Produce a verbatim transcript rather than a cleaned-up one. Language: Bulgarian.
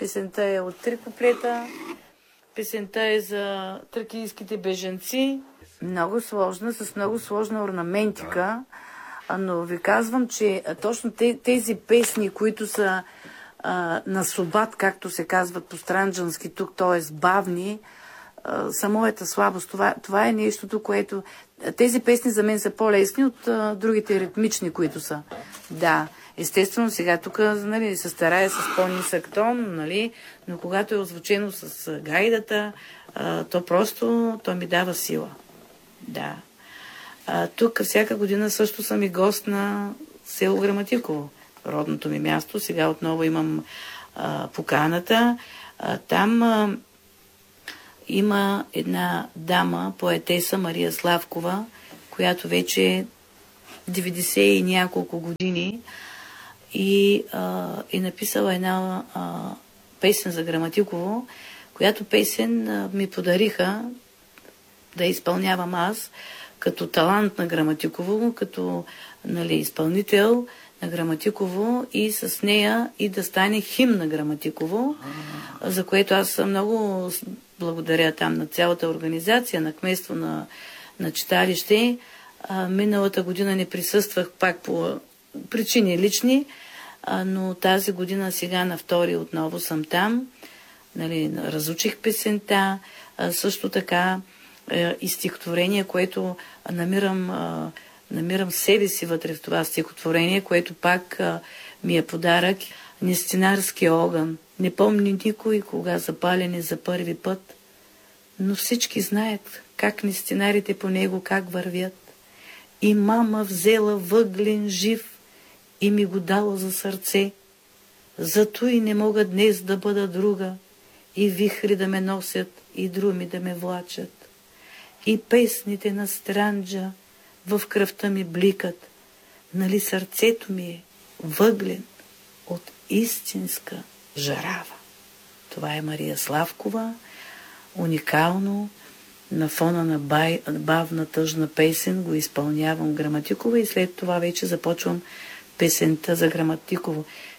Песента е от три куплета. Песента е за тракийските бежанци. Много сложна, с много сложна орнаментика. Но ви казвам, че точно тези песни, които са а, на собат, както се казват по странджански тук, т.е. бавни, а, са моята слабост. Това, това е нещото, което... Тези песни за мен са по-лесни от а, другите ритмични, които са. Да, естествено, сега тук нали, се старая с по-нисък тон, нали, но когато е озвучено с гайдата, а, то просто то ми дава сила. Да. А, тук всяка година също съм и гост на село Граматиково, родното ми място. Сега отново имам а, поканата. А, там а, има една дама, поетеса Мария Славкова, която вече е деветдесет и няколко години и а, е написала една а, песен за Граматиково, която песен а, ми подариха да изпълнявам аз, като талант на Граматиково, като нали, изпълнител на Граматиково и с нея и да стане химн на Граматиково, за което аз много благодаря там на цялата организация, на кметство на, на читалище. А, миналата година не присъствах пак по причини лични, а, но тази година сега на втори отново съм там. Нали, разучих песента, а, също така и стихотворение, което намирам, а, намирам себе си вътре в това стихотворение, което пак а, ми е подарък. Нестинарски огън. Не помни никой, кога запалени за първи път, но всички знаят как нестинарите по него как вървят. И мама взела въглен жив и ми го дала за сърце. Зато и не мога днес да бъда друга, и вихри да ме носят, и друми да ме влачат. И песните на Странджа в кръвта ми бликат, нали сърцето ми е въглен от истинска жарава. Това е Мария Славкова, уникално, на фона на бай, бавна тъжна песен го изпълнявам Граматиково и след това вече започвам песента за Граматиково.